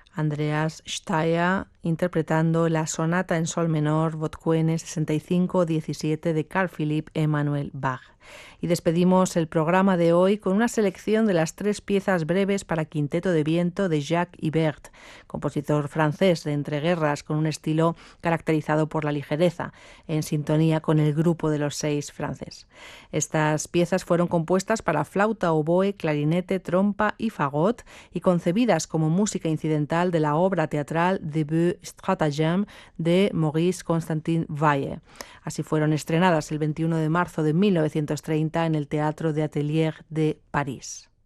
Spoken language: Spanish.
Andreas Steyr interpretando la sonata en sol menor Bothquene 65-17 de Carl Philipp Emanuel Bach. Y despedimos el programa de hoy con una selección de las 3 piezas breves para quinteto de viento de Jacques Ibert, compositor francés de entreguerras con un estilo caracterizado por la ligereza, en sintonía con el grupo de los 6 francés. Estas piezas fueron compuestas para flauta, oboe, clarinete, trompa y fagot y concebidas como música incidental de la obra teatral Debut Stratagem de Maurice Constantin Valle. Así fueron estrenadas el 21 de marzo de 1930 en el Teatro de Atelier de París.